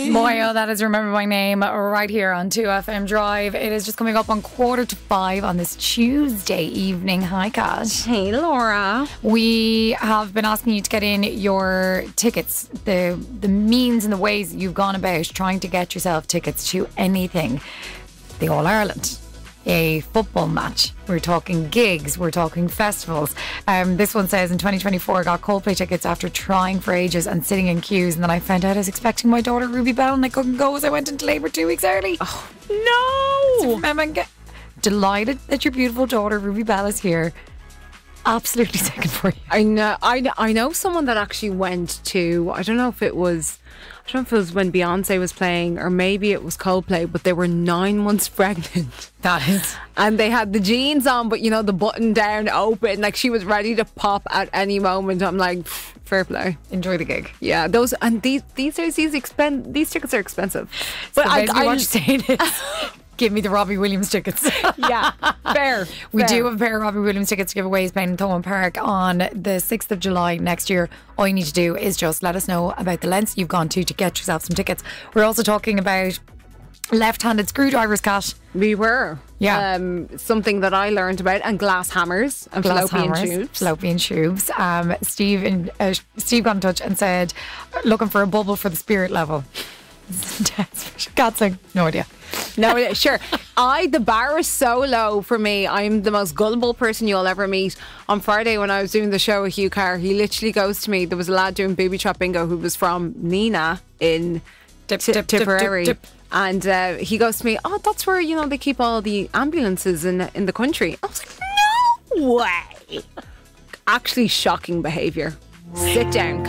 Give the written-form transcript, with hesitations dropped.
Moyo, that is Remember My Name right here on 2FM Drive. It is just coming up on 4:45 on this Tuesday evening. Hi, Kat. Hey, Laura. We have been asking you to get in your tickets, the means and the ways that you've gone about trying to get yourself tickets to anything. The All Ireland, a football match. We're talking gigs, we're talking festivals. This one says in 2024 I got Coldplay tickets after trying for ages and sitting in queues, and then I found out I was expecting my daughter Ruby Bell and I couldn't go as I went into labour 2 weeks early. Oh, no. I'm delighted that your beautiful daughter Ruby Bell is here. Absolutely second for you. I know someone that actually went to, I don't know if it was when Beyonce was playing or maybe it was Coldplay, but they were 9 months pregnant. That is. And they had the jeans on, but the button down open, like she was ready to pop at any moment. I'm like, fair play. Enjoy the gig. Yeah, these tickets are expensive. But so what you're saying is give me the Robbie Williams tickets. Yeah, fair. We do have a pair of Robbie Williams tickets to give away. He's playing in Thomond Park on the 6th of July next year. All you need to do is just let us know about the lengths you've gone to get yourself some tickets. We're also talking about left-handed screwdrivers, Kat. We were. Yeah. Something that I learned about, and glass hammers and fallopian tubes. Fallopian tubes. Steve got in touch and said, looking for a bubble for the spirit level. Cat's like, no idea. No, sure. The bar is so low for me. I'm the most gullible person you'll ever meet. On Friday when I was doing the show with Hugh Carr, he literally goes to me. There was a lad doing booby trap bingo who was from Nina in Tipperary. And he goes to me, oh, that's where, they keep all the ambulances in the country. I was like, no way. Actually shocking behaviour. Sit down,